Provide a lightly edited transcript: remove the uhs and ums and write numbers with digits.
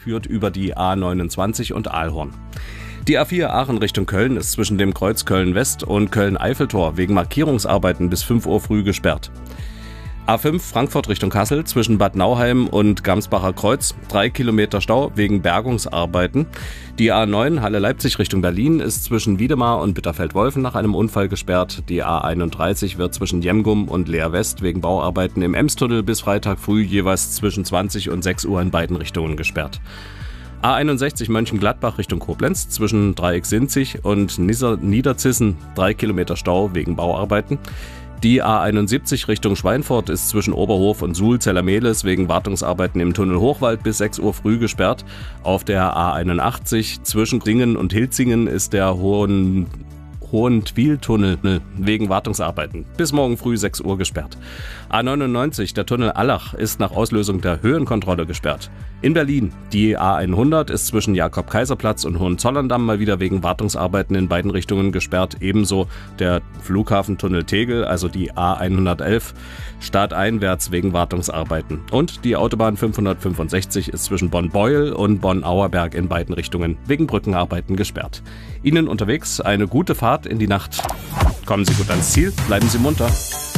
führt über die A29 und Aalhorn. Die A4 Aachen Richtung Köln ist zwischen dem Kreuz Köln-West und Köln-Eiffeltor wegen Markierungsarbeiten bis 5 Uhr früh gesperrt. A5 Frankfurt Richtung Kassel zwischen Bad Nauheim und Gamsbacher Kreuz 3 Kilometer Stau wegen Bergungsarbeiten. Die A9 Halle-Leipzig Richtung Berlin ist zwischen Wiedemar und Bitterfeld-Wolfen nach einem Unfall gesperrt. Die A31 wird zwischen Jemgum und Leer West wegen Bauarbeiten im Emstunnel bis Freitag früh jeweils zwischen 20 und 6 Uhr in beiden Richtungen gesperrt. A61 Mönchengladbach Richtung Koblenz zwischen Dreieck-Sinzig und Niederzissen 3 Kilometer Stau wegen Bauarbeiten. Die A71 Richtung Schweinfurt ist zwischen Oberhof und Suhl-Zellermehlis wegen Wartungsarbeiten im Tunnel Hochwald bis 6 Uhr früh gesperrt. Auf der A81 zwischen Dingen und Hilzingen ist der Hohentwiel-Tunnel wegen Wartungsarbeiten bis morgen früh 6 Uhr gesperrt. A99, der Tunnel Allach, ist nach Auslösung der Höhenkontrolle gesperrt. In Berlin, die A100 ist zwischen Jakob-Kaiser-Platz und Hohenzollern-Damm mal wieder wegen Wartungsarbeiten in beiden Richtungen gesperrt. Ebenso der Flughafentunnel Tegel, also die A111, stadteinwärts wegen Wartungsarbeiten. Und die Autobahn 565 ist zwischen Bonn-Beuel und Bonn-Auerberg in beiden Richtungen wegen Brückenarbeiten gesperrt. Ihnen unterwegs eine gute Fahrt in die Nacht. Kommen Sie gut ans Ziel, bleiben Sie munter.